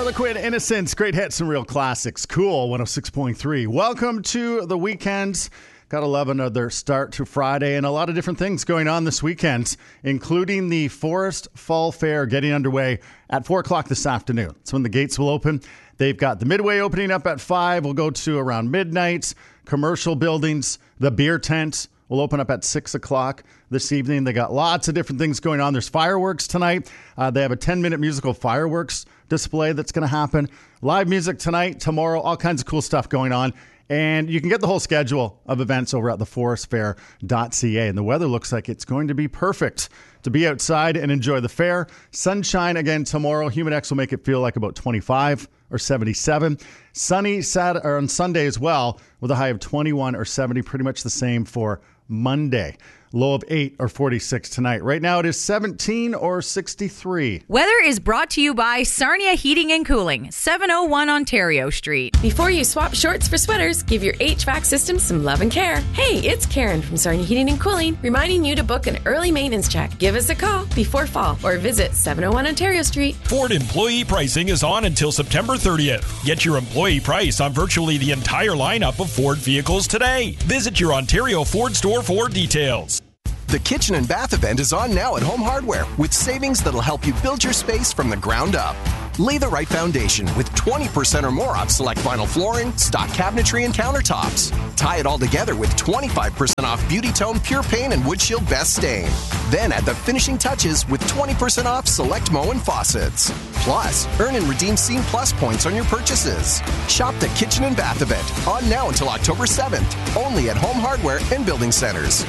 Harlequin, Innocence, great hits and real classics. Cool, 106.3. Welcome to the weekends. Gotta love another start to Friday and a lot of different things going on this weekend, including the Forest Fall Fair getting underway at 4 o'clock this afternoon. That's when the gates will open. They've got the Midway opening up at 5. We'll go to around midnight. Commercial buildings, the beer tent will open up at 6 o'clock this evening. They got lots of different things going on. There's fireworks tonight. They have a 10-minute musical fireworks display that's going to happen. Live music tonight, tomorrow, all kinds of cool stuff going on. And you can get the whole schedule of events over at theforestfair.ca. And the weather looks like it's going to be perfect to be outside and enjoy the fair. Sunshine again tomorrow. Humidex will make it feel like about 25 or 77. Sunny on Sunday as well, with a high of 21 or 70. Pretty much the same for Monday. Low of 8 or 46 tonight. Right now it is 17 or 63. Weather is brought to you by Sarnia Heating and Cooling, 701 Ontario Street. Before you swap shorts for sweaters, give your HVAC system some love and care. Hey, it's Karen from Sarnia Heating and Cooling, reminding you to book an early maintenance check. Give us a call before fall or visit 701 Ontario Street. Ford employee pricing is on until September 30th. Get your employee price on virtually the entire lineup of Ford vehicles today. Visit your Ontario Ford store for details. The Kitchen and Bath event is on now at Home Hardware with savings that'll help you build your space from the ground up. Lay the right foundation with 20% or more off select vinyl flooring, stock cabinetry, and countertops. Tie it all together with 25% off Beauty Tone Pure Paint and Wood Shield Best Stain. Then add the finishing touches with 20% off select Moen faucets. Plus, earn and redeem Scene Plus points on your purchases. Shop the Kitchen and Bath event on now until October 7th, only at Home Hardware and Building Centers.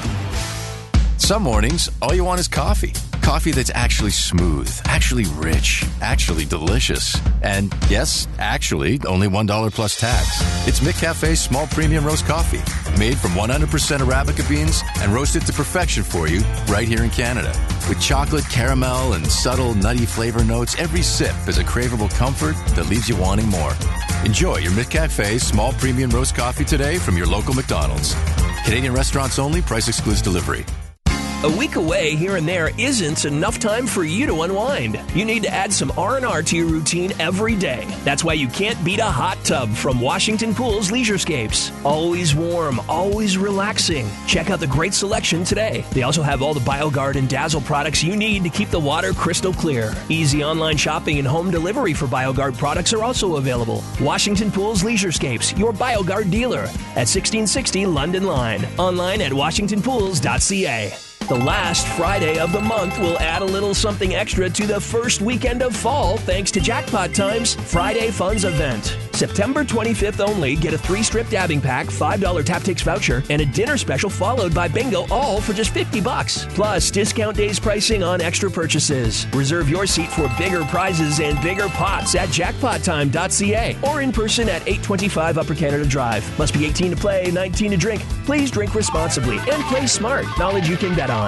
Some mornings, all you want is coffee. Coffee that's actually smooth, actually rich, actually delicious. And yes, actually, only $1 plus tax. It's McCafe's small premium roast coffee, made from 100% Arabica beans and roasted to perfection for you right here in Canada. With chocolate, caramel, and subtle nutty flavor notes, every sip is a craveable comfort that leaves you wanting more. Enjoy your McCafe small premium roast coffee today from your local McDonald's. Canadian restaurants only, price excludes delivery. A week away here and there isn't enough time for you to unwind. You need to add some R&R to your routine every day. That's why you can't beat a hot tub from Washington Pools Leisurescapes. Always warm, always relaxing. Check out the great selection today. They also have all the BioGuard and Dazzle products you need to keep the water crystal clear. Easy online shopping and home delivery for BioGuard products are also available. Washington Pools Leisurescapes, your BioGuard dealer at 1660 London Line. Online at washingtonpools.ca. The last Friday of the month will add a little something extra to the first weekend of fall thanks to Jackpot Time's Friday Funds event. September 25th only, get a 3-strip dabbing pack, $5 Taptix voucher, and a dinner special followed by bingo, all for just $50. Plus, discount days pricing on extra purchases. Reserve your seat for bigger prizes and bigger pots at jackpottime.ca or in person at 825 Upper Canada Drive. Must be 18 to play, 19 to drink. Please drink responsibly and play smart. Knowledge you can bet on.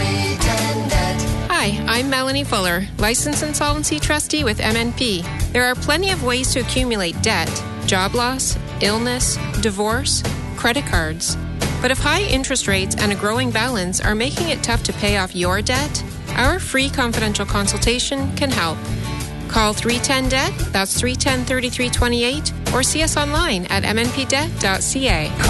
Hi, I'm Melanie Fuller, Licensed Insolvency Trustee with MNP. There are plenty of ways to accumulate debt: job loss, illness, divorce, credit cards. But if high interest rates and a growing balance are making it tough to pay off your debt, our free confidential consultation can help. Call 310-DEBT, that's 310-3328, or see us online at mnpdebt.ca.